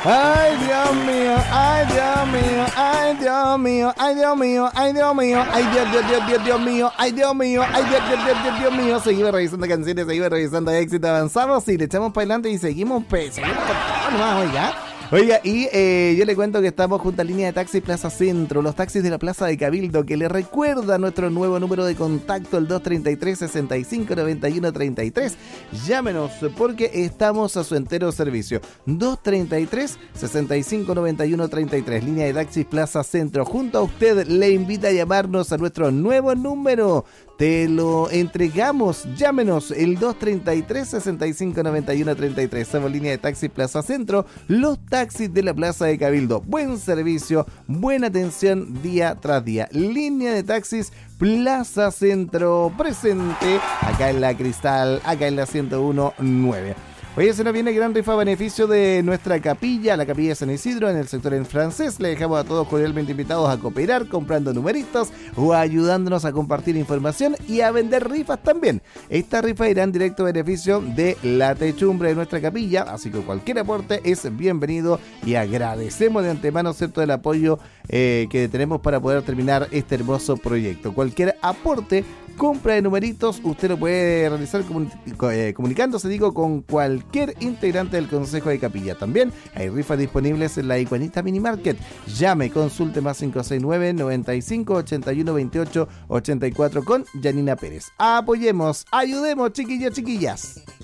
Ay, Dios mío, ay, Dios mío, ay, Dios mío, ay, Dios mío, ay, Dios mío, ay, Dios mío, ay, Dios mío, ay, Dios mío. Seguimos revisando canciones, seguimos revisando éxito, avanzamos y le echamos para adelante y seguimos con todo nomás, oiga. Oiga, y yo le cuento que estamos junto a Línea de Taxis Plaza Centro, los taxis de la Plaza de Cabildo, que le recuerda nuestro nuevo número de contacto, el 233-6591-33. Llámenos porque estamos a su entero servicio. 233-6591-33, Línea de Taxis Plaza Centro. Junto a usted le invita a llamarnos a nuestro nuevo número. Te lo entregamos, llámenos el 233-6591-33. Somos Línea de Taxis Plaza Centro, los taxis de la Plaza de Cabildo. Buen servicio, buena atención día tras día. Línea de Taxis Plaza Centro, presente acá en la Cristal, acá en la 101.9. Oye, se nos viene gran rifa a beneficio de nuestra capilla, la capilla de San Isidro, en el sector en francés. Le dejamos a todos cordialmente invitados a cooperar comprando numeritos o ayudándonos a compartir información y a vender rifas también. Esta rifa irá en directo beneficio de la techumbre de nuestra capilla, así que cualquier aporte es bienvenido y agradecemos de antemano, ¿cierto?, el apoyo que tenemos para poder terminar este hermoso proyecto. Cualquier aporte, compra de numeritos, usted lo puede realizar comunicándose, con cualquier integrante del Consejo de Capilla. También hay rifas disponibles en la Iguanita Mini Market. Llame, consulte más 569-95-81-28-84 con Janina Pérez. Apoyemos, ayudemos, chiquillos, chiquillas.